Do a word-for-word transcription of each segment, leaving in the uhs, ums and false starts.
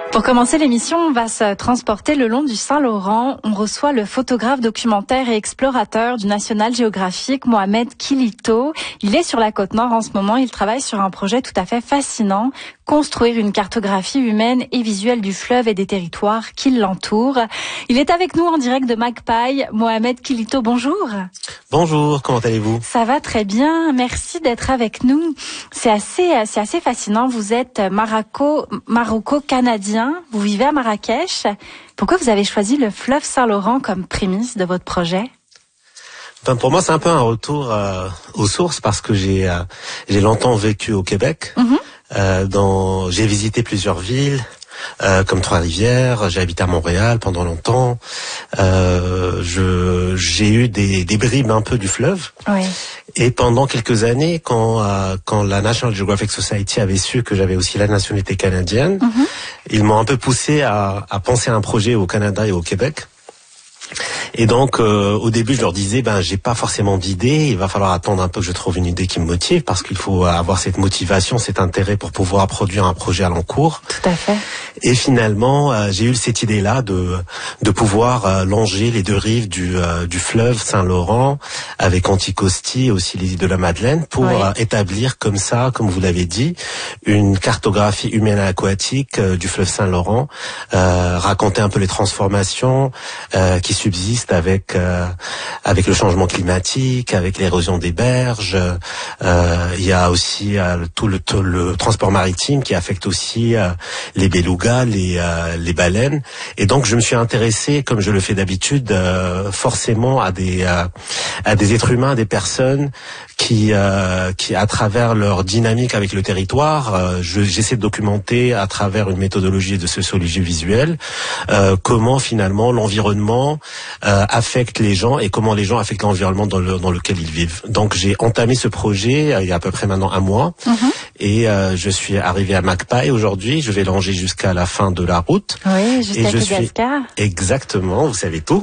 Pour commencer l'émission, on va se transporter le long du Saint-Laurent. On reçoit le photographe, documentaire et explorateur du National Geographic, Mohamed Kilito. Il est sur la côte nord en ce moment. Il travaille sur un projet tout à fait fascinant, construire une cartographie humaine et visuelle du fleuve et des territoires qui l'entourent. Il est avec nous en direct de Magpie. Mohamed Kilito, bonjour. Bonjour, comment allez-vous? Ça va très bien, merci d'être avec nous. C'est assez, c'est assez fascinant. Vous êtes Marocco, Maroco-canadien. Vous vivez à Marrakech. Pourquoi vous avez choisi le fleuve Saint-Laurent comme prémisse de votre projet? Ben pour moi, c'est un peu un retour euh, aux sources parce que j'ai euh, j'ai longtemps vécu au Québec. Mm-hmm. Euh, dans, j'ai visité plusieurs villes. Euh, comme Trois-Rivières, j'ai habité à Montréal pendant longtemps. Euh, je, j'ai eu des, des bribes un peu du fleuve. Oui. Et pendant quelques années, quand, euh, quand la National Geographic Society avait su que j'avais aussi la nationalité canadienne, mm-hmm. ils m'ont un peu poussé à, à penser à un projet au Canada et au Québec. Et donc, euh, au début, je leur disais, ben, j'ai pas forcément d'idée. Il va falloir attendre un peu que je trouve une idée qui me motive, parce qu'il faut avoir cette motivation, cet intérêt pour pouvoir produire un projet à long cours. Tout à fait. Et finalement, euh, j'ai eu cette idée-là de de pouvoir euh, longer les deux rives du euh, du fleuve Saint-Laurent avec Anticosti et aussi les îles de la Madeleine pour oui. euh, établir comme ça, comme vous l'avez dit, une cartographie humaine et aquatique euh, du fleuve Saint-Laurent, euh, raconter un peu les transformations euh, qui subsistent avec euh, avec le changement climatique, avec l'érosion des berges. Euh, il y a aussi euh, tout le, tout le transport maritime qui affecte aussi euh, les belugas, les euh, les baleines. Et donc je me suis intéressé, comme je le fais d'habitude, euh, forcément à des euh, à des êtres humains, à des personnes qui euh, qui à travers leur dynamique avec le territoire, euh, je, j'essaie de documenter à travers une méthodologie de sociologie visuelle euh, comment finalement l'environnement euh, affecte les gens et comment les gens affectent l'environnement dans le dans lequel ils vivent. Donc j'ai entamé ce projet euh, il y a à peu près maintenant un mois mm-hmm. et euh, je suis arrivé à Magpie aujourd'hui. Je vais longer jusqu'à la fin de la route. Oui, jusqu'à Madagascar. Exactement, vous savez tout.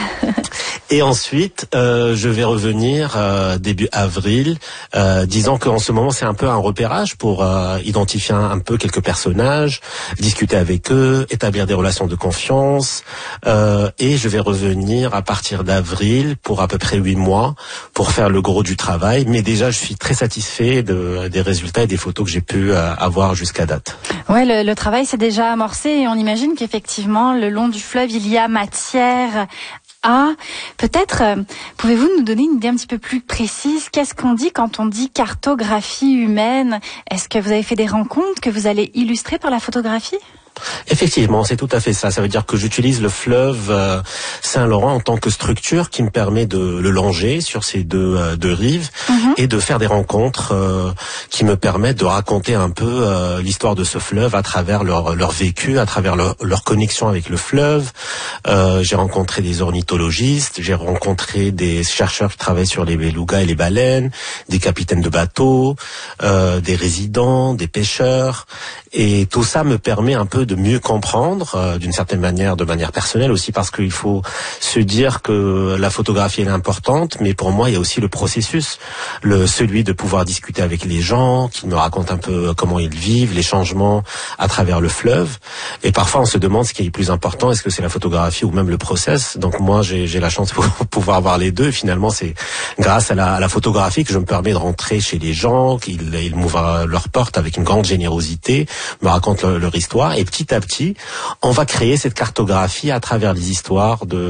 Et ensuite, euh, je vais revenir euh, début avril, euh, disant qu'en ce moment c'est un peu un repérage pour euh, identifier un, un peu quelques personnages, discuter avec eux, établir des relations de confiance. Euh, et je vais revenir à partir d'avril pour à peu près huit mois pour faire le gros du travail. Mais déjà, je suis très satisfait de, des résultats et des photos que j'ai pu euh, avoir jusqu'à date. Ouais, le, le travail s'est déjà amorcé et on imagine qu'effectivement, le long du fleuve, il y a matière. Ah, peut-être, euh, pouvez-vous nous donner une idée un petit peu plus précise? Qu'est-ce qu'on dit quand on dit cartographie humaine? Est-ce que vous avez fait des rencontres que vous allez illustrer par la photographie? Effectivement, c'est tout à fait ça. Ça veut dire que j'utilise le fleuve euh, Saint-Laurent en tant que structure qui me permet de le longer sur ces deux, euh, deux rives mm-hmm. et de faire des rencontres euh, qui me permettent de raconter un peu euh, l'histoire de ce fleuve à travers leur, leur vécu, à travers leur, leur connexion avec le fleuve. Euh, j'ai rencontré des ornithologistes, j'ai rencontré des chercheurs qui travaillent sur les belugas et les baleines, des capitaines de bateaux, euh, des résidents, des pêcheurs. Et tout ça me permet un peu de mieux comprendre, euh, d'une certaine manière, de manière personnelle aussi, parce qu'il faut se dire que la photographie elle est importante, mais pour moi il y a aussi le processus, le celui de pouvoir discuter avec les gens, qui me racontent un peu comment ils vivent, les changements à travers le fleuve. Et parfois on se demande ce qui est le plus important, est-ce que c'est la photographie ou même le process. Donc moi j'ai, j'ai la chance de pouvoir avoir les deux. Et finalement c'est grâce à la, à la photographie que je me permets de rentrer chez les gens, qu'ils ils m'ouvrent leurs portes avec une grande générosité, me racontent leur, leur histoire, et petit à petit, on va créer cette cartographie à travers les histoires de